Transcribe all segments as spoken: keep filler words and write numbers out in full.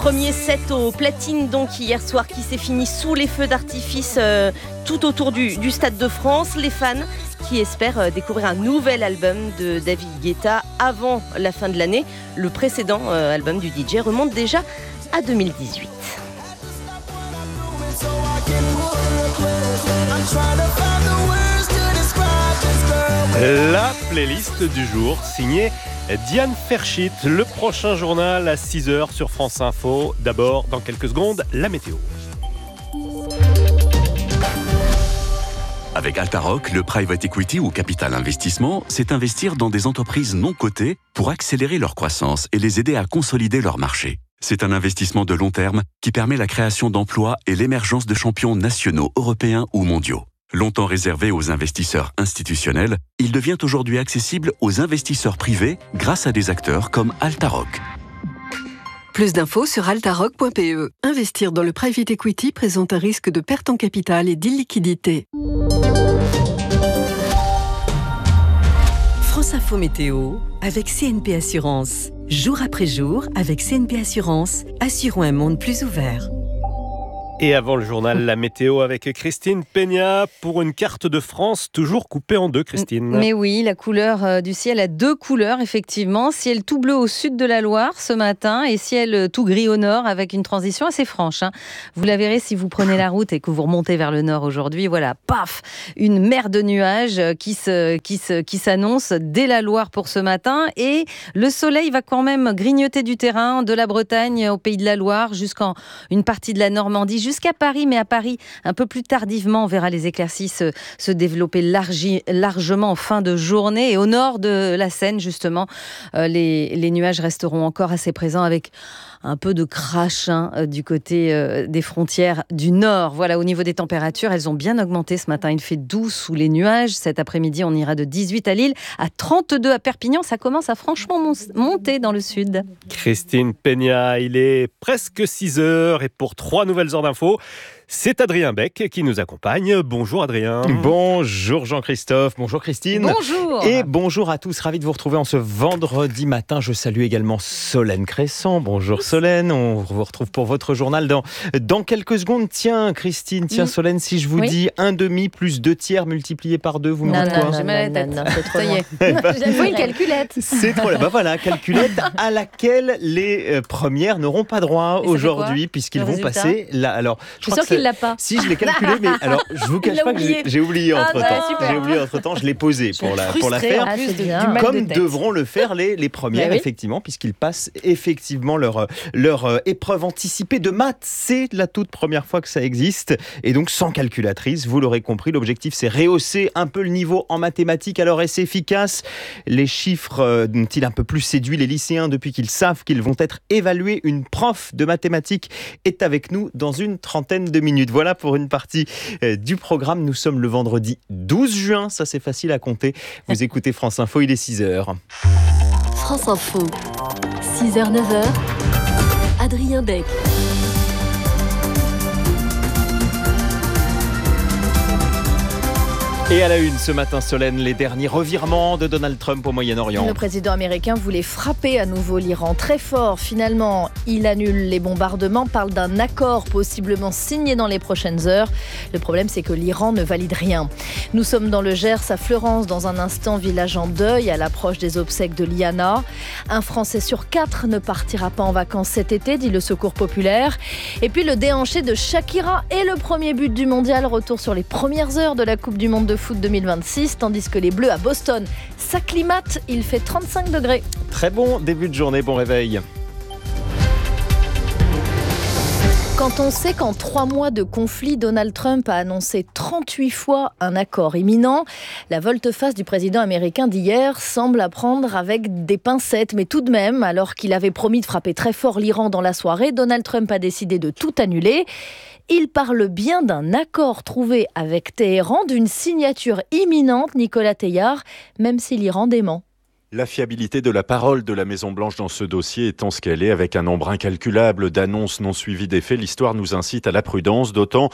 Premier set au platine donc hier soir qui s'est fini sous les feux d'artifice euh, tout autour du, du Stade de France. Les fans qui espèrent euh, découvrir un nouvel album de David Guetta avant la fin de l'année. Le précédent euh, album du D J remonte déjà à deux mille dix-huit. La playlist du jour signée Diane Ferschit, le prochain journal à six heures sur France Info. D'abord, dans quelques secondes, la météo. Avec Altaroc, le private equity ou capital investissement, c'est investir dans des entreprises non cotées pour accélérer leur croissance et les aider à consolider leur marché. C'est un investissement de long terme qui permet la création d'emplois et l'émergence de champions nationaux, européens ou mondiaux. Longtemps réservé aux investisseurs institutionnels, il devient aujourd'hui accessible aux investisseurs privés grâce à des acteurs comme Altaroc. Plus d'infos sur altaroc point p e. Investir dans le private equity présente un risque de perte en capital et d'illiquidité. France Info Météo avec C N P Assurance. Jour après jour, avec C N P Assurance, assurons un monde plus ouvert. Et avant le journal, la météo avec Christine Peña pour une carte de France toujours coupée en deux, Christine. Mais oui, la couleur du ciel a deux couleurs, effectivement. Ciel tout bleu au sud de la Loire ce matin et ciel tout gris au nord avec une transition assez franche. Hein. Vous la verrez si vous prenez la route et que vous remontez vers le nord aujourd'hui. Voilà, paf, une mer de nuages qui, se, qui, se, qui s'annonce dès la Loire pour ce matin. Et le soleil va quand même grignoter du terrain de la Bretagne au pays de la Loire jusqu'en une partie de la Normandie, jusqu'à Paris, mais à Paris, un peu plus tardivement, on verra les éclaircies se, se développer largi, largement en fin de journée. Et au nord de la Seine, justement, euh, les, les nuages resteront encore assez présents avec un peu de crash hein, du côté euh, des frontières du nord. Voilà, au niveau des températures, elles ont bien augmenté ce matin. Il fait douze sous les nuages. Cet après-midi, on ira de dix-huit à Lille, à trente-deux à Perpignan. Ça commence à franchement mon- monter dans le sud. Christine Peña, il est presque six heures et pour trois nouvelles heures d'infos, c'est Adrien Beck qui nous accompagne. Bonjour Adrien. Bonjour Jean-Christophe, bonjour Christine. Bonjour. Et bonjour à tous, ravi de vous retrouver en ce vendredi matin. Je salue également Solène Cresson. Bonjour Solène, on vous retrouve pour votre journal dans, dans quelques secondes. Tiens Christine, tiens Mm. Solène, si je vous Oui. dis un demi plus deux tiers multiplié par deux, vous me Non, dites non, quoi non, j'ai mal à la tête. non, c'est trop Ça y loin. est. Il faut une calculette. C'est trop là. Bah voilà, calculette à laquelle les euh, premières n'auront pas droit Et ça fait aujourd'hui, quoi, puisqu'ils le vont résultat passer là. Alors, je Je suis crois sûre que ça- qu'il l'a pas. Si, je l'ai calculé, mais alors, je vous Il cache l'a pas que j'ai, oublié. j'ai oublié Ah, entre bah, temps. super. J'ai oublié entre temps, je l'ai posé pour la, pour la faire. en plus c'est de- du bien. mal Comme de tête. devront le faire les, les premières, Bah oui. effectivement, puisqu'ils passent effectivement leur, leur euh, épreuve anticipée de maths. C'est la toute première fois que ça existe. Et donc, sans calculatrice, vous l'aurez compris, l'objectif, c'est rehausser un peu le niveau en mathématiques. Alors, est-ce efficace ? Les chiffres euh, ont-ils un peu plus séduit les lycéens depuis qu'ils savent qu'ils vont être évalués ? Une prof de mathématiques est avec nous dans une trentaine de minutes. Voilà pour une partie euh, du programme. Nous sommes le vendredi douze juin. Ça, c'est facile à compter. Vous écoutez France Info, il est six heures. France Info, six heures neuf heures, Adrien Beck. Et à la une ce matin, Solène, les derniers revirements de Donald Trump au Moyen-Orient. Le président américain voulait frapper à nouveau l'Iran très fort. Finalement, il annule les bombardements, parle d'un accord possiblement signé dans les prochaines heures. Le problème, c'est que l'Iran ne valide rien. Nous sommes dans le Gers, à Fleurance, dans un instant, village en deuil, à l'approche des obsèques de Liana. Un Français sur quatre ne partira pas en vacances cet été, dit le Secours populaire. Et puis le déhanché de Shakira et le premier but du mondial. Retour sur les premières heures de la Coupe du Monde de foot deux mille vingt-six, tandis que les Bleus à Boston s'acclimatent. Il fait trente-cinq degrés. Très bon début de journée, bon réveil. Quand on sait qu'en trois mois de conflit, Donald Trump a annoncé trente-huit fois un accord imminent, la volte-face du président américain d'hier semble à prendre avec des pincettes. Mais tout de même, alors qu'il avait promis de frapper très fort l'Iran dans la soirée, Donald Trump a décidé de tout annuler. Il parle bien d'un accord trouvé avec Téhéran, d'une signature imminente, Nicolas Teilhard, même si l'Iran dément. La fiabilité de la parole de la Maison-Blanche dans ce dossier étant ce qu'elle est, avec un nombre incalculable d'annonces non suivies d'effets, l'histoire nous incite à la prudence, d'autant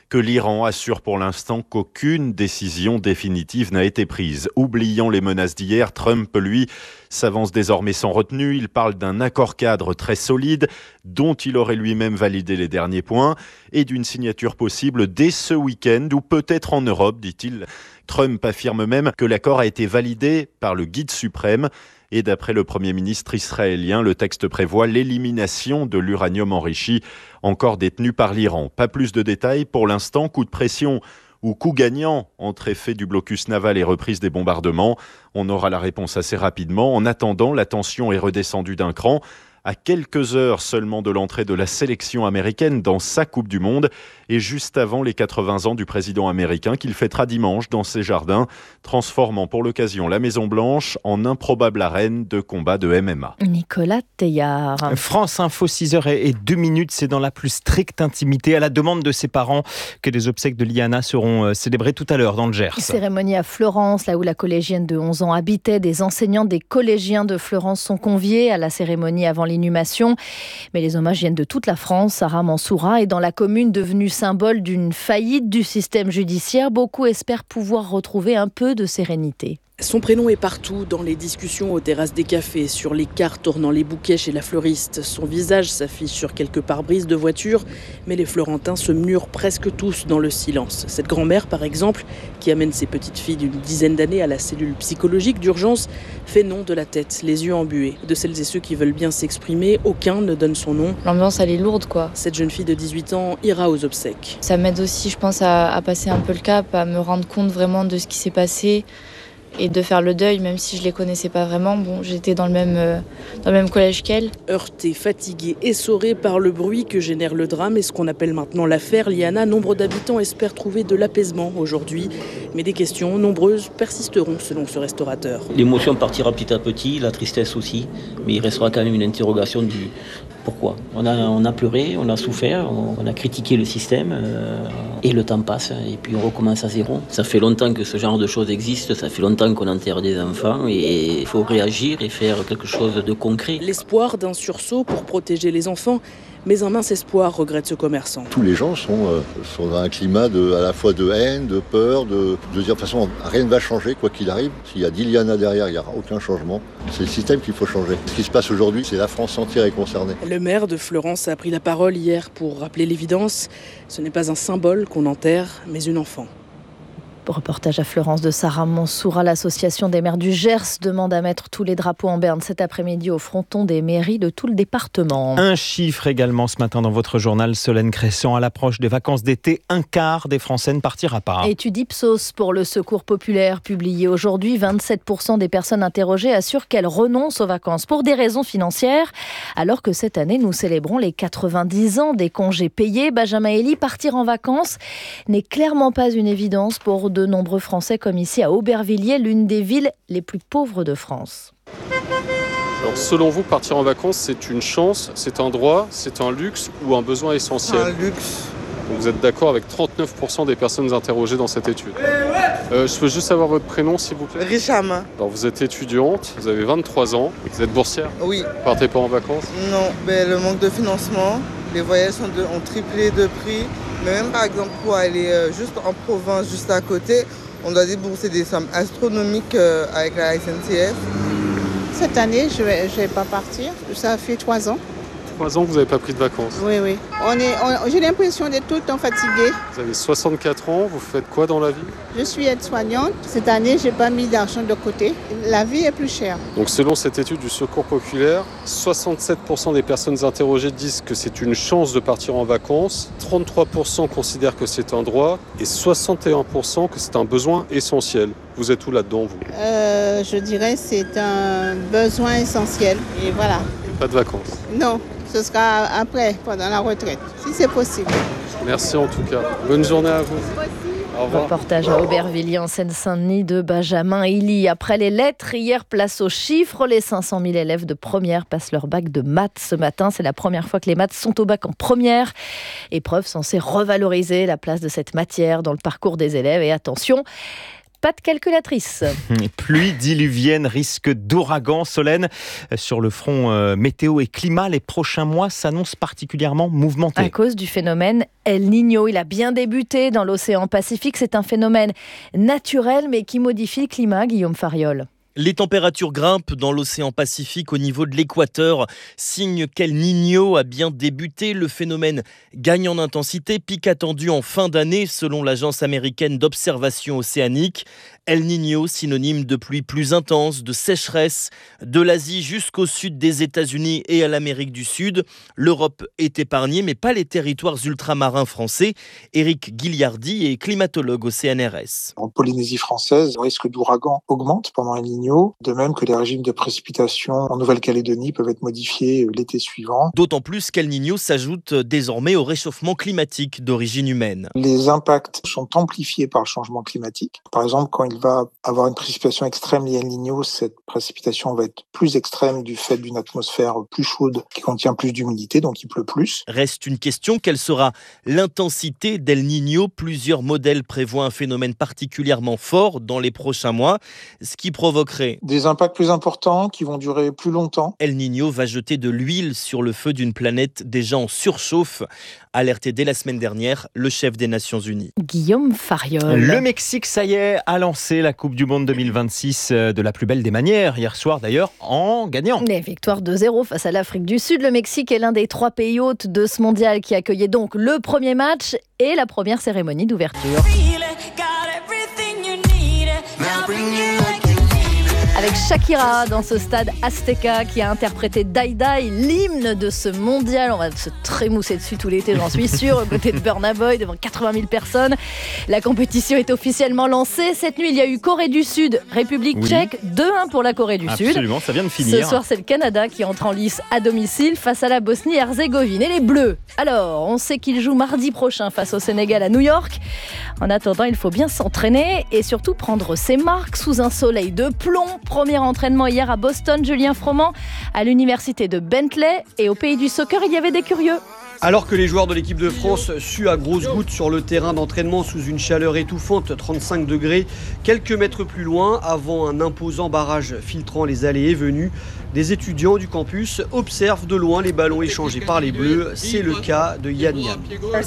que l'Iran assure pour l'instant qu'aucune décision définitive n'a été prise. Oubliant les menaces d'hier, Trump, lui, s'avance désormais sans retenue. Il parle d'un accord-cadre très solide dont il aurait lui-même validé les derniers points et d'une signature possible dès ce week-end ou peut-être en Europe, dit-il. Trump affirme même que l'accord a été validé par le guide suprême. Et d'après le Premier ministre israélien, le texte prévoit l'élimination de l'uranium enrichi encore détenu par l'Iran. Pas plus de détails pour l'instant. Coup de pression ou coup gagnant entre effet du blocus naval et reprise des bombardements. On aura la réponse assez rapidement. En attendant, la tension est redescendue d'un cran. À quelques heures seulement de l'entrée de la sélection américaine dans sa Coupe du Monde et juste avant les quatre-vingts ans du président américain qu'il fêtera dimanche dans ses jardins, transformant pour l'occasion la Maison-Blanche en improbable arène de combat de M M A. Nicolas Teillard. France Info, six heures deux minutes, c'est dans la plus stricte intimité, à la demande de ses parents, que les obsèques de Liana seront célébrées tout à l'heure dans le Gers. Cérémonie à Florence, là où la collégienne de onze ans habitait. Des enseignants, des collégiens de Florence sont conviés à la cérémonie avant l'inhumation. Mais les hommages viennent de toute la France. Sarah Mansoura est dans la commune devenue symbole d'une faillite du système judiciaire. Beaucoup espèrent pouvoir retrouver un peu de sérénité. Son prénom est partout, dans les discussions aux terrasses des cafés, sur les cartes tournant les bouquets chez la fleuriste. Son visage s'affiche sur quelques pare-brises de voitures, mais les Florentins se murent presque tous dans le silence. Cette grand-mère, par exemple, qui amène ses petites filles d'une dizaine d'années à la cellule psychologique d'urgence, fait non de la tête, les yeux embués. De celles et ceux qui veulent bien s'exprimer, aucun ne donne son nom. L'ambiance, elle est lourde, quoi. Cette jeune fille de dix-huit ans ira aux obsèques. Ça m'aide aussi, je pense, à, à passer un peu le cap, à me rendre compte vraiment de ce qui s'est passé. Et de faire le deuil, même si je les connaissais pas vraiment. Bon, j'étais dans le même, euh, dans le même collège qu'elle. Heurtée, fatiguée, essorée par le bruit que génère le drame et ce qu'on appelle maintenant l'affaire Liana, nombre d'habitants espèrent trouver de l'apaisement aujourd'hui. Mais des questions nombreuses persisteront selon ce restaurateur. L'émotion partira petit à petit, la tristesse aussi. Mais il restera quand même une interrogation du pourquoi. On a, on a pleuré, on a souffert, on a critiqué le système euh, et le temps passe et puis on recommence à zéro. Ça fait longtemps que ce genre de choses existe, ça fait longtemps qu'on enterre des enfants et il faut réagir et faire quelque chose de concret. L'espoir d'un sursaut pour protéger les enfants, mais un mince espoir, regrette ce commerçant. Tous les gens sont, euh, sont dans un climat de, à la fois de haine, de peur, de, de dire de toute façon rien ne va changer quoi qu'il arrive. S'il y a Diliana derrière, il n'y aura aucun changement. C'est le système qu'il faut changer. Ce qui se passe aujourd'hui, c'est la France entière est concernée. Le maire de Florence a pris la parole hier pour rappeler l'évidence. Ce n'est pas un symbole qu'on enterre, mais une enfant. Reportage à Florence de Sarah Mansoura. L'association des maires du Gers demande à mettre tous les drapeaux en berne cet après-midi au fronton des mairies de tout le département. Un chiffre également ce matin dans votre journal, Solène Crescent. À l'approche des vacances d'été, un quart des Français ne partira pas. Étude Ipsos pour le Secours populaire publiée aujourd'hui. vingt-sept pour cent des personnes interrogées assurent qu'elles renoncent aux vacances pour des raisons financières. Alors que cette année, nous célébrons les quatre-vingt-dix ans des congés payés. Benjamin Elie, partir en vacances n'est clairement pas une évidence pour de nombreux Français, comme ici à Aubervilliers, l'une des villes les plus pauvres de France. Alors, selon vous, partir en vacances, c'est une chance, c'est un droit, c'est un luxe ou un besoin essentiel ? Un luxe. Vous êtes d'accord avec trente-neuf pour cent des personnes interrogées dans cette étude. Euh, je peux juste savoir votre prénom, s'il vous plaît ? Richam. Alors, vous êtes étudiante, vous avez vingt-trois ans, vous êtes boursière ? Oui. Vous partez pas en vacances ? Non, mais le manque de financement, les voyages ont, de, ont triplé de prix. Mais même par exemple pour aller euh, juste en province, juste à côté, on doit débourser des sommes astronomiques euh, avec la S N C F. Cette année, je ne vais, je vais pas partir. Ça fait trois ans. Trois ans que vous n'avez pas pris de vacances ? Oui, oui. On est, on, j'ai l'impression d'être tout le temps fatiguée. Vous avez soixante-quatre ans, vous faites quoi dans la vie ? Je suis aide-soignante. Cette année, je n'ai pas mis d'argent de côté. La vie est plus chère. Donc selon cette étude du Secours populaire, soixante-sept pour cent des personnes interrogées disent que c'est une chance de partir en vacances, trente-trois pour cent considèrent que c'est un droit et soixante et un pour cent que c'est un besoin essentiel. Vous êtes où là-dedans, vous ? euh, Je dirais que c'est un besoin essentiel. Et voilà. Pas de vacances ? Non. Ce sera après, pendant la retraite, si c'est possible. Merci en tout cas. Bonne journée à vous. Au revoir. Reportage à Aubervilliers en Seine-Saint-Denis de Benjamin Elie. Après les lettres, hier, place aux chiffres. Les cinq cent mille élèves de première passent leur bac de maths ce matin. C'est la première fois que les maths sont au bac en première. Épreuve censée revaloriser la place de cette matière dans le parcours des élèves. Et attention, pas de calculatrice. Pluie diluvienne, risque d'ouragan. Solène, sur le front euh, météo et climat, les prochains mois s'annoncent particulièrement mouvementés. À cause du phénomène El Niño, il a bien débuté dans l'océan Pacifique. C'est un phénomène naturel mais qui modifie le climat, Guillaume Fariol. Les températures grimpent dans l'océan Pacifique au niveau de l'équateur, signe qu'El Niño a bien débuté. Le phénomène gagne en intensité, pic attendu en fin d'année selon l'agence américaine d'observation océanique. El Niño, synonyme de pluie plus intense, de sécheresse, de l'Asie jusqu'au sud des États-Unis et à l'Amérique du Sud. L'Europe est épargnée, mais pas les territoires ultramarins français. Éric Guilliardi est climatologue au C N R S. En Polynésie française, le risque d'ouragan augmente pendant El Niño, de même que les régimes de précipitation en Nouvelle-Calédonie peuvent être modifiés l'été suivant. D'autant plus qu'El Niño s'ajoute désormais au réchauffement climatique d'origine humaine. Les impacts sont amplifiés par le changement climatique. Par exemple, quand il va avoir une précipitation extrême liée à El Niño, cette précipitation va être plus extrême du fait d'une atmosphère plus chaude qui contient plus d'humidité, donc il pleut plus. Reste une question, quelle sera l'intensité d'El Niño ? Plusieurs modèles prévoient un phénomène particulièrement fort dans les prochains mois, ce qui provoquerait des impacts plus importants qui vont durer plus longtemps. El Niño va jeter de l'huile sur le feu d'une planète déjà en surchauffe, alerté dès la semaine dernière le chef des Nations Unies. Guillaume Fariol. Le Mexique, ça y est, a lancé la Coupe du Monde deux mille vingt-six de la plus belle des manières, hier soir d'ailleurs, en gagnant. Les victoires deux zéro face à l'Afrique du Sud. Le Mexique est l'un des trois pays hôtes de ce mondial qui accueillait donc le premier match et la première cérémonie d'ouverture. Avec Shakira dans ce stade Azteca qui a interprété Die Die, l'hymne de ce mondial. On va se trémousser dessus tout l'été, j'en suis sûre, aux côtés de Burna Boy, devant quatre-vingt mille personnes. La compétition est officiellement lancée. Cette nuit, il y a eu Corée du Sud, République oui. tchèque, deux un pour la Corée du Absolument, Sud. Absolument, ça vient de finir. Ce soir, c'est le Canada qui entre en lice à domicile face à la Bosnie-Herzégovine. Et les Bleus, alors, on sait qu'ils jouent mardi prochain face au Sénégal à New York. En attendant, il faut bien s'entraîner et surtout prendre ses marques sous un soleil de plomb. Premier entraînement hier à Boston, Julien Froment, à l'université de Bentley. Et au pays du soccer, il y avait des curieux. Alors que les joueurs de l'équipe de France suent à grosses gouttes sur le terrain d'entraînement sous une chaleur étouffante, trente-cinq degrés, quelques mètres plus loin, avant un imposant barrage filtrant les allées et venues, des étudiants du campus observent de loin les ballons échangés par les Bleus. C'est le cas de Yann Yam.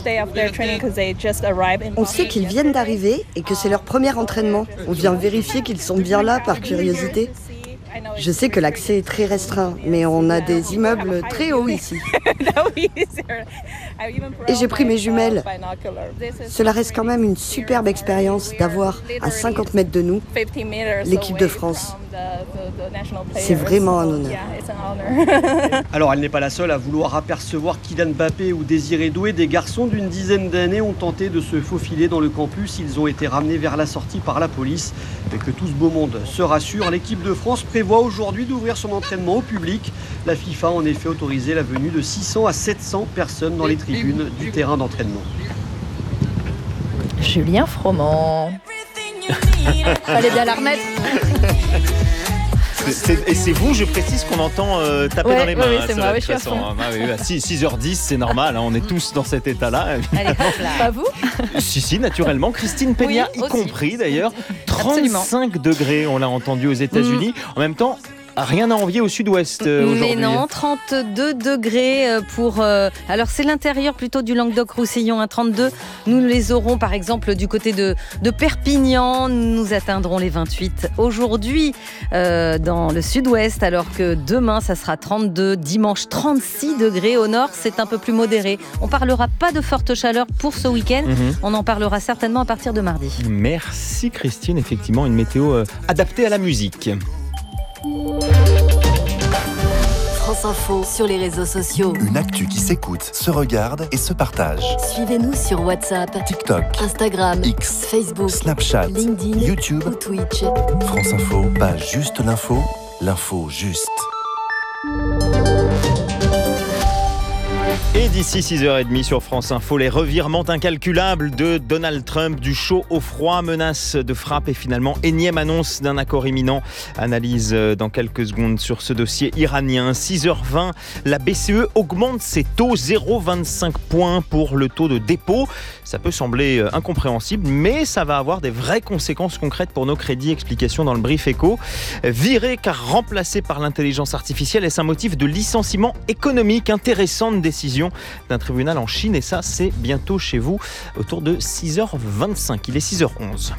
On sait qu'ils viennent d'arriver et que c'est leur premier entraînement. On vient vérifier qu'ils sont bien là par curiosité. Je sais que l'accès est très restreint, mais on a des immeubles très hauts ici. Et j'ai pris mes jumelles. Cela reste quand même une superbe expérience d'avoir à cinquante mètres de nous l'équipe de France. C'est vraiment un honneur. Alors elle n'est pas la seule à vouloir apercevoir Kylian Mbappé ou Désiré Doué. Des garçons d'une dizaine d'années ont tenté de se faufiler dans le campus. Ils ont été ramenés vers la sortie par la police. Et que tout ce beau monde se rassure, l'équipe de France prévoit aujourd'hui d'ouvrir son entraînement au public. La FIFA a en effet autorisé la venue de six cents à sept cents personnes dans les tribunes du terrain d'entraînement. Julien Froment. Fallait bien la remettre. C'est, et c'est vous, je précise, qu'on entend euh, taper ouais, dans les mains. Oui, hein, c'est moi, oui, je suis à fond. Ah, oui, à six heures dix, c'est normal, hein, on est tous dans cet état-là. Allez, pas vous ? Si, si, naturellement. Christine Peña, oui, y compris d'ailleurs. trente-cinq degrés, on l'a entendu aux États-Unis. Mmh. En même temps, rien à envier au sud-ouest euh, aujourd'hui. Mais non, trente-deux degrés pour... Euh, alors c'est l'intérieur plutôt du Languedoc-Roussillon, à trente-deux. Nous les aurons par exemple du côté de, de Perpignan. Nous atteindrons les vingt-huit aujourd'hui euh, dans le sud-ouest, alors que demain ça sera trente-deux. Dimanche, trente-six degrés. Au nord, c'est un peu plus modéré. On parlera pas de forte chaleur pour ce week-end. Mm-hmm. On en parlera certainement à partir de mardi. Merci Christine. Effectivement, une météo euh, adaptée à la musique. France Info sur les réseaux sociaux. Une actu qui s'écoute, se regarde et se partage. Suivez-nous sur WhatsApp, TikTok, Instagram, X, Facebook, Snapchat, LinkedIn, YouTube ou Twitch. France Info, pas juste l'info, l'info juste. Et d'ici six heures trente sur France Info, les revirements incalculables de Donald Trump, du chaud au froid, menace de frappe et finalement énième annonce d'un accord imminent. Analyse dans quelques secondes sur ce dossier iranien. six heures vingt, la B C E augmente ses taux, zéro virgule vingt-cinq points pour le taux de dépôt. Ça peut sembler incompréhensible, mais ça va avoir des vraies conséquences concrètes pour nos crédits. Explication dans le Brief Éco. Viré car remplacé par l'intelligence artificielle, est-ce un motif de licenciement économique? Intéressante décision d'un tribunal en Chine, et ça c'est bientôt chez vous autour de six heures vingt-cinq. Il est six heures onze.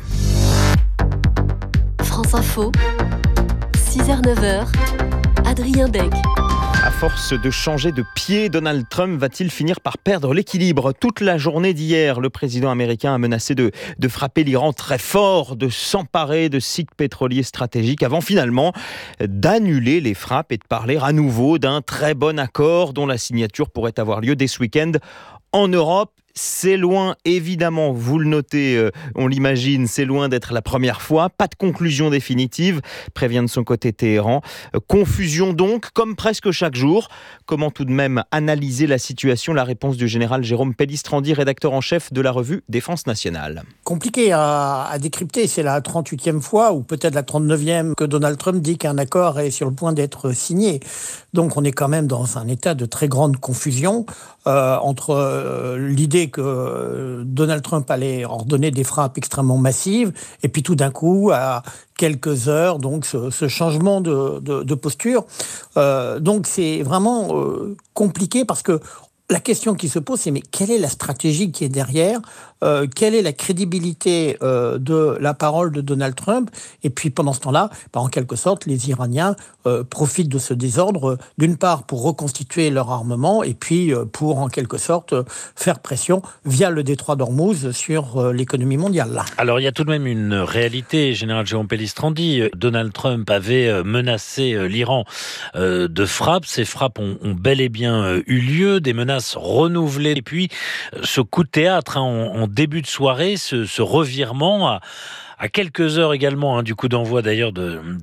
France Info, six heures neuf heures, Adrien Beck. À force de changer de pied, Donald Trump va-t-il finir par perdre l'équilibre? Toute la journée d'hier, le président américain a menacé de, de frapper l'Iran très fort, de s'emparer de sites pétroliers stratégiques avant finalement d'annuler les frappes et de parler à nouveau d'un très bon accord dont la signature pourrait avoir lieu dès ce week-end en Europe. C'est loin, évidemment, vous le notez, euh, on l'imagine, c'est loin d'être la première fois. Pas de conclusion définitive, prévient de son côté Téhéran. Euh, confusion donc, comme presque chaque jour. Comment tout de même analyser la situation? La réponse du général Jérôme Pellistrandi, rédacteur en chef de la revue Défense Nationale. Compliqué à, à décrypter, c'est la trente-huitième fois, ou peut-être la trente-neuvième, que Donald Trump dit qu'un accord est sur le point d'être signé. Donc on est quand même dans un état de très grande confusion euh, entre euh, l'idée que Donald Trump allait ordonner des frappes extrêmement massives, et puis tout d'un coup, à quelques heures, donc ce, ce changement de, de, de posture. Euh, donc c'est vraiment euh, compliqué parce que la question qui se pose, c'est mais quelle est la stratégie qui est derrière? euh, Quelle est la crédibilité euh, de la parole de Donald Trump? Et puis pendant ce temps-là, bah, en quelque sorte, les Iraniens euh, profitent de ce désordre, euh, d'une part pour reconstituer leur armement, et puis euh, pour en quelque sorte euh, faire pression via le détroit d'Ormuz sur euh, l'économie mondiale. Alors il y a tout de même une réalité, général Jérôme Pellistrandi. Donald Trump avait menacé l'Iran euh, de frappes. Ces frappes ont, ont bel et bien eu lieu, des menaces renouvelées. Et puis ce coup de théâtre hein, en, en début de soirée, ce, ce revirement à, à quelques heures également hein, du coup d'envoi d'ailleurs de,